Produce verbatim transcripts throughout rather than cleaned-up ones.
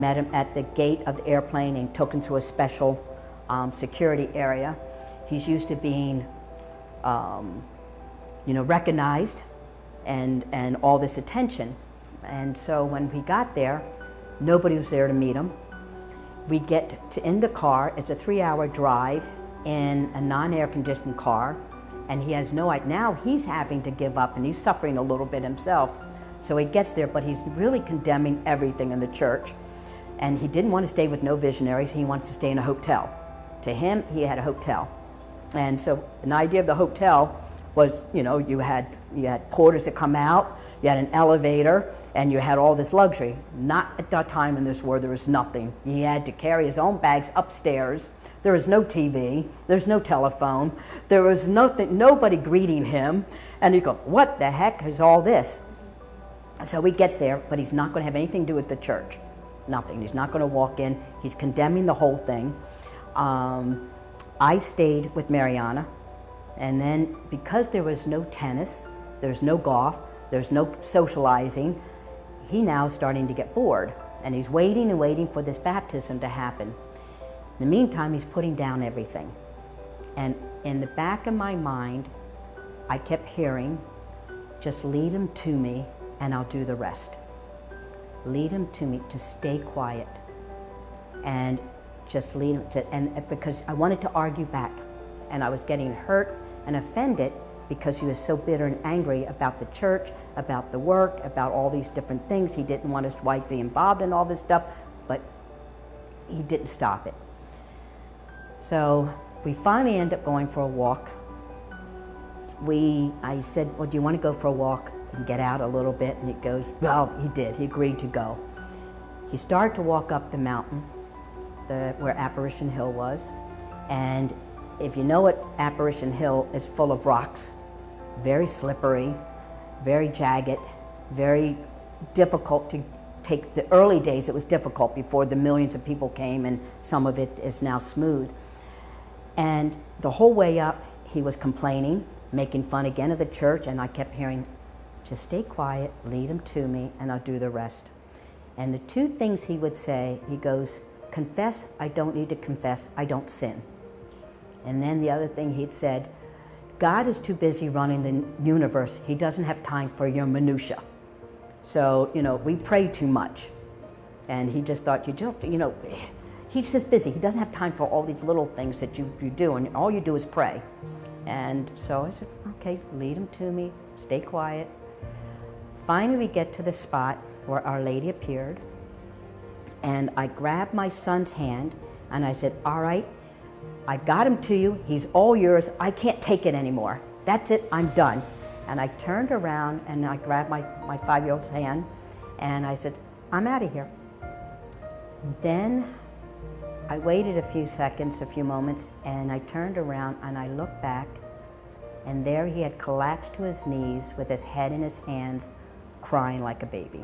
Met him at the gate of the airplane and took him to a special um, security area. He's used to being, um, you know, recognized and, and all this attention. And so when we got there, nobody was there to meet him. We get to in the car. It's a three-hour drive in a non-air conditioned car, and he has no idea. Now he's having to give up, and he's suffering a little bit himself. So he gets there, but he's really condemning everything in the church. And he didn't want to stay with no visionaries. He wanted to stay in a hotel. To him, he had a hotel. And so an idea of the hotel was, you know, you had, you had porters that come out, you had an elevator, and you had all this luxury. Not at that time in this world, there was nothing. He had to carry his own bags upstairs. There was no T V, there's no telephone, there was nothing, nobody greeting him. And you go, what the heck is all this? So he gets there, but he's not going to have anything to do with the church. Nothing. He's not going to walk in. He's condemning the whole thing. Um, I stayed with Mariana, and then because there was no tennis, there's no golf, there's no socializing, he now is starting to get bored, and he's waiting and waiting for this baptism to happen. In the meantime, he's putting down everything. And in the back of my mind, I kept hearing, just lead him to me and I'll do the rest. Lead him to me, to stay quiet. And just lead him to, and because I wanted to argue back. And I was getting hurt and offended because he was so bitter and angry about the church, about the work, about all these different things. He didn't want his wife to be involved in all this stuff, but he didn't stop it. So we finally end up going for a walk. We, I said, well, do you want to go for a walk and get out a little bit? And he goes, well, he did. He agreed to go. He started to walk up the mountain, the, where Apparition Hill was. And if you know what Apparition Hill is, full of rocks, very slippery, very jagged, very difficult to take. The early days it was difficult before the millions of people came, and some of it is now smooth. And the whole way up, he was complaining, making fun again of the church, and I kept hearing, just stay quiet, lead him to me, and I'll do the rest. And the two things he would say, he goes, confess, I don't need to confess, I don't sin. And then the other thing he'd said, God is too busy running the universe. He doesn't have time for your minutia. So, you know, we pray too much. And he just thought, you don't, you know, he's just busy. He doesn't have time for all these little things that you, you do, and all you do is pray. And so I said, okay, lead him to me, stay quiet. Finally, we get to the spot where Our Lady appeared, and I grabbed my son's hand, and I said, all right, I got him to you. He's all yours. I can't take it anymore. That's it. I'm done. And I turned around, and I grabbed my, my five-year-old's hand, and I said, I'm out of here. And then I waited a few seconds, a few moments, and I turned around, and I looked back, and there he had collapsed to his knees with his head in his hands, crying like a baby.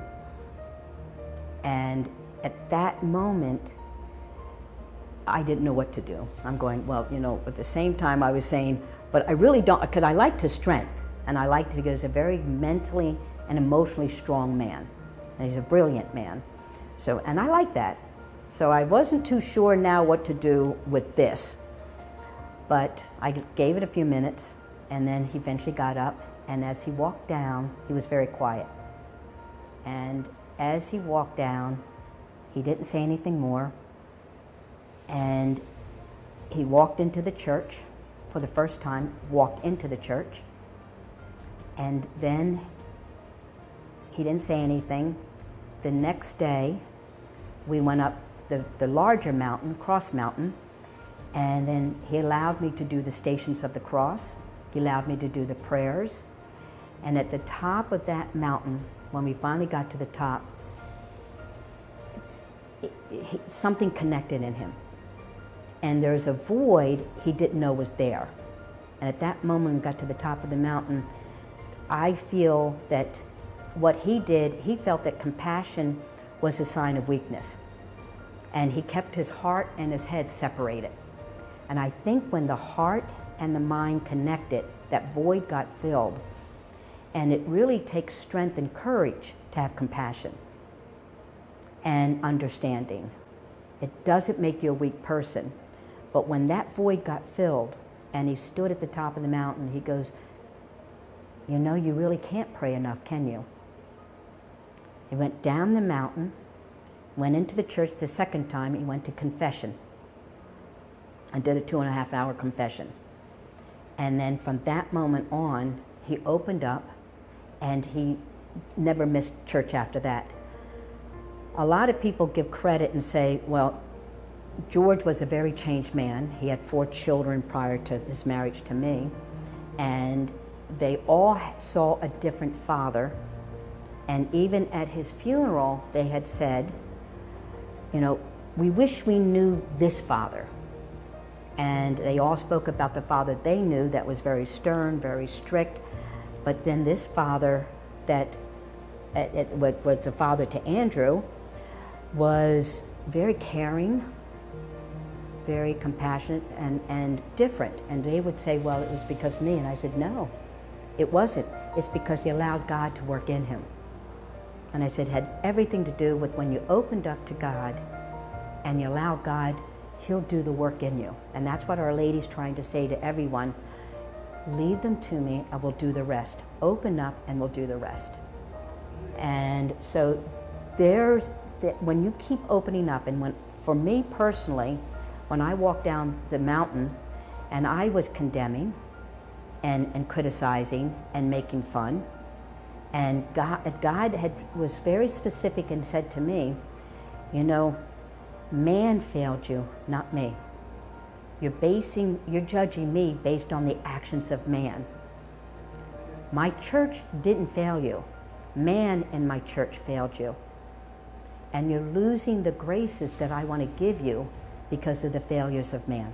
And at that moment, I didn't know what to do. I'm going, well, you know, at the same time I was saying, but I really don't, because I liked his strength, and I liked him because he's a very mentally and emotionally strong man, and he's a brilliant man. So, and I like that. So I wasn't too sure now what to do with this, but I gave it a few minutes, and then he eventually got up, and as he walked down, he was very quiet. And as he walked down, he didn't say anything more. And he walked into the church for the first time, walked into the church, and then he didn't say anything. The next day, we went up the, the larger mountain, Cross Mountain, and then he allowed me to do the Stations of the Cross. He allowed me to do the prayers. And at the top of that mountain, when we finally got to the top, it's, it, it, something connected in him. And there's a void he didn't know was there. And at that moment, when we got to the top of the mountain, I feel that what he did, he felt that compassion was a sign of weakness. And he kept his heart and his head separated. And I think when the heart and the mind connected, that void got filled. And it really takes strength and courage to have compassion. and understanding. It doesn't make you a weak person. But when that void got filled and he stood at the top of the mountain, he goes, you know, you really can't pray enough, can you? He went down the mountain, went into the church the second time, he went to confession and did a two and a half hour confession. And then from that moment on, he opened up and he never missed church after that. A lot of people give credit and say, well, George was a very changed man. He had four children prior to his marriage to me, and they all saw a different father. And even at his funeral, they had said, you know, we wish we knew this father. And they all spoke about the father they knew that was very stern, very strict. But then this father that it, it was the father to Andrew was very caring, very compassionate, and, and different. And they would say, well, it was because of me. And I said, no, it wasn't. It's because he allowed God to work in him. And I said, it had everything to do with when you opened up to God and you allow God, he'll do the work in you. And that's what Our Lady's trying to say to everyone. Lead them to me, I will do the rest. Open up and we'll do the rest. And so there's, that when you keep opening up, and when, for me personally, when I walked down the mountain and I was condemning and, and criticizing and making fun, and God, God had, was very specific and said to me, you know, man failed you, not me. You're basing, you're judging me based on the actions of man. My church didn't fail you. Man in my church failed you. And you're losing the graces that I want to give you because of the failures of man.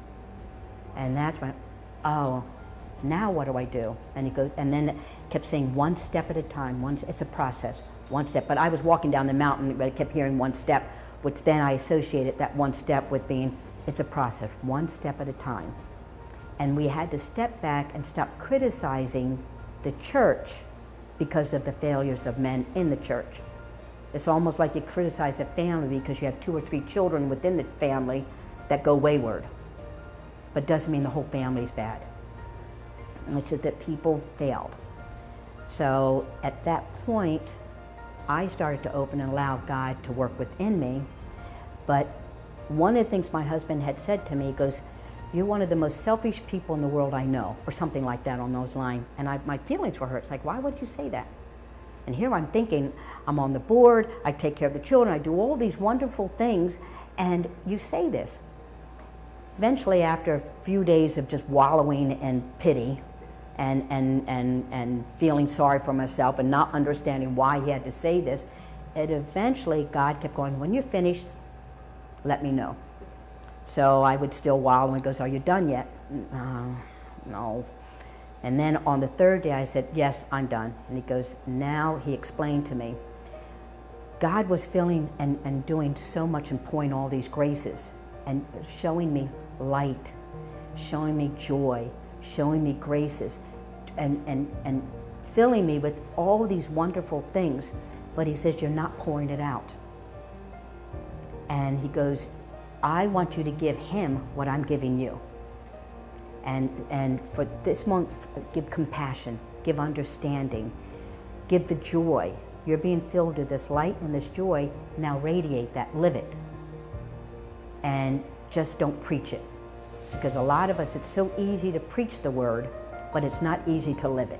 And that's when, oh, now what do I do? And he goes, and then it kept saying one step at a time. One, it's a process, one step. But I was walking down the mountain, but I kept hearing one step, which then I associated that one step with being, it's a process, one step at a time. And we had to step back and stop criticizing the church because of the failures of men in the church. It's almost like you criticize a family because you have two or three children within the family that go wayward. But it doesn't mean the whole family's bad. It's just that people failed. So at that point, I started to open and allow God to work within me. But one of the things my husband had said to me, he goes, you're one of the most selfish people in the world I know, or something like that on those lines. And I, my feelings were hurt. It's like, why would you say that? And here I'm thinking, I'm on the board, I take care of the children, I do all these wonderful things, and you say this. Eventually, after a few days of just wallowing in pity and, and, and, and feeling sorry for myself and not understanding why he had to say this, it eventually, God kept going, when you're finished, let me know. So I would still wallow, and he goes, are you done yet? Uh, no. And then on the third day I said, yes, I'm done. And he goes, now he explained to me, God was filling and, and doing so much and pouring all these graces and showing me light, showing me joy, showing me graces, and, and, and filling me with all these wonderful things. But he says, you're not pouring it out. And he goes, I want you to give him what I'm giving you. And, and for this month, give compassion, give understanding, give the joy. You're being filled with this light and this joy. Now radiate that, live it. And just don't preach it. Because a lot of us, it's so easy to preach the word, but it's not easy to live it.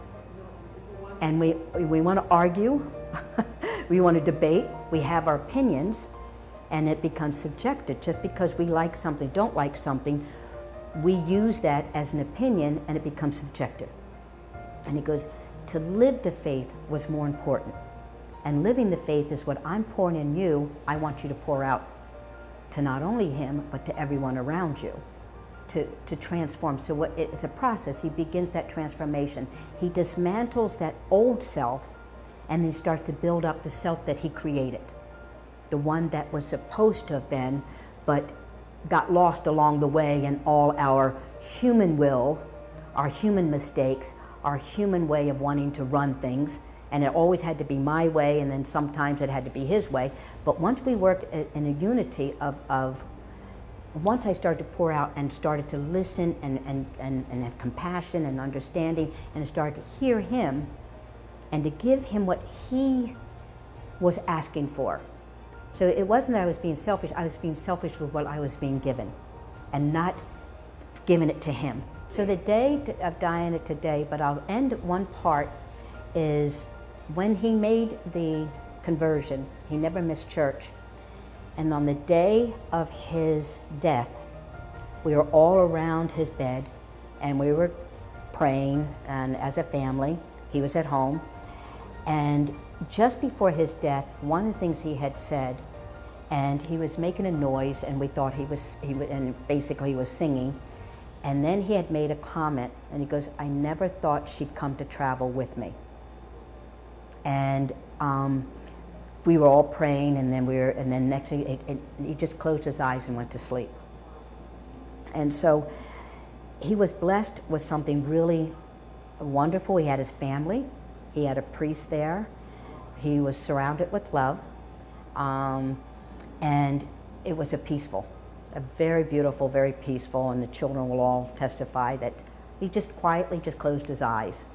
And we, we want to argue, we want to debate, we have our opinions, and it becomes subjective. Just because we like something, don't like something, we use that as an opinion and it becomes subjective. And he goes, to live the faith was more important. And living the faith is what I'm pouring in you, I want you to pour out to not only him, but to everyone around you, to, to transform. So what, it's a process. He begins that transformation. He dismantles that old self and then starts to build up the self that he created. The one that was supposed to have been, but got lost along the way in all our human will, our human mistakes, our human way of wanting to run things And it always had to be my way, and then sometimes it had to be his way. But once we worked in a unity of, of once I started to pour out and started to listen and, and, and, and have compassion and understanding, and started to hear him and to give him what he was asking for. So it wasn't that I was being selfish, I was being selfish with what I was being given and not giving it to him. So the day of Diana today, but I'll end one part, is when he made the conversion, he never missed church. And on the day of his death, we were all around his bed and we were praying, and as a family, he was at home. And just before his death, one of the things he had said, and he was making a noise, and we thought he was, he was, and basically he was singing. And then he had made a comment, and he goes, "I never thought she'd come to travel with me." And um, we were all praying, and then we were, and then next thing, it, it, he just closed his eyes and went to sleep. And so he was blessed with something really wonderful. He had his family. He had a priest there. He was surrounded with love. Um, and it was a peaceful, a very beautiful, very peaceful, and the children will all testify that he just quietly just closed his eyes